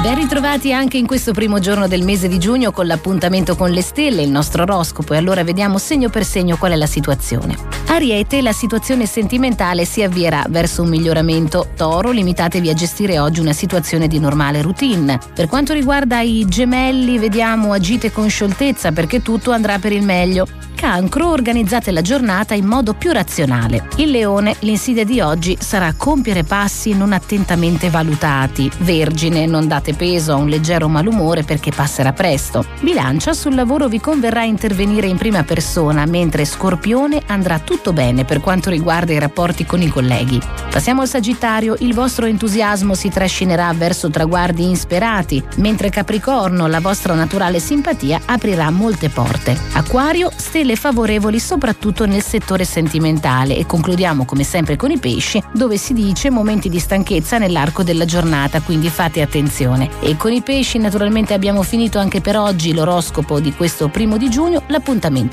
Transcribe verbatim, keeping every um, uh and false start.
Ben ritrovati anche in questo primo giorno del mese di giugno con l'appuntamento con le stelle, il nostro oroscopo, e allora vediamo segno per segno qual è la situazione. Ariete, la situazione sentimentale si avvierà verso un miglioramento. Toro, limitatevi a gestire oggi una situazione di normale routine. Per quanto riguarda i gemelli, vediamo agite con scioltezza perché tutto andrà per il meglio. Cancro, organizzate la giornata in modo più razionale. Il Leone, l'insidia di oggi sarà compiere passi non attentamente valutati. Vergine, non date peso a un leggero malumore perché passerà presto. Bilancia, sul lavoro vi converrà intervenire in prima persona, mentre Scorpione andrà tutto bene per quanto riguarda i rapporti con i colleghi. Passiamo al Sagittario, il vostro entusiasmo si trascinerà verso traguardi insperati, mentre Capricorno, la vostra naturale simpatia aprirà molte porte. Acquario, stelle favorevoli soprattutto nel settore sentimentale, e concludiamo come sempre con i Pesci, dove si dice momenti di stanchezza nell'arco della giornata, quindi fate attenzione. E con i Pesci naturalmente abbiamo finito anche per oggi l'oroscopo di questo primo di giugno. L'appuntamento